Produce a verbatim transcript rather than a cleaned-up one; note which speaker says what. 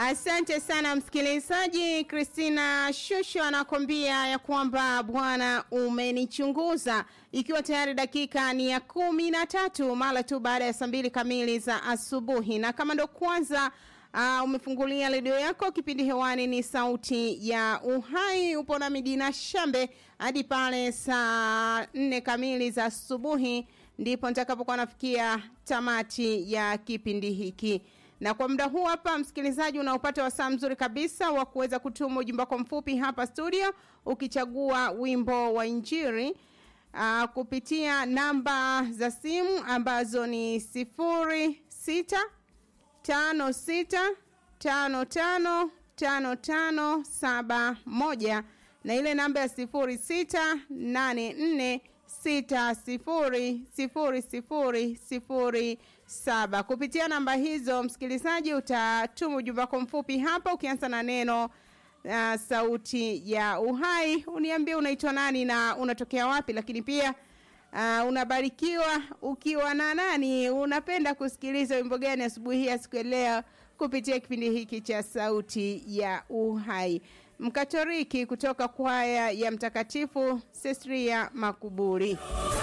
Speaker 1: Asante sana msikilizaji. Christina Shusho anakuambia ya kwamba Bwana umenichunguza, ikiwa tayari dakika ni ya kumi na tatu mara tu baada ya saa mbili kamili za asubuhi. Na kama ndo kwanza uh, umefungulia redio yako, kipindi hewani ni Sauti ya Uhai, upo na Midina Shambe hadi pale saa nne kamili za asubuhi, ndipo nitakapokuwa nafikia tamati ya kipindi hiki. Na kwa muda huu hapa msikilizaji, unaupata wasaa mzuri kabisa wa kuweza kutuma ujumbe wako mfupi hapa studio, ukichagua wimbo wa Injili uh, kupitia namba za simu ambazo ni sifuri sita tano sita tano tano tano tano saba moja na ile namba ya sifuri sita nane nne sita sifuri sifuri sifuri sifuri saba. Kupitia namba hizo msikilizaji, utatuma ujumbe wako mfupi hapa ukianza na neno uh, Sauti ya Uhai. Uniambie unaitwa nani na unatokea wapi, lakini pia uh, unabarikiwa ukiwa na nani, unapenda kusikiliza wimbo gani asubuhi ya siku leo kupitia kipindi hiki cha Sauti ya Uhai. Mkatoliki kutoka kwaya ya Mtakatifu Sestria Makuburi.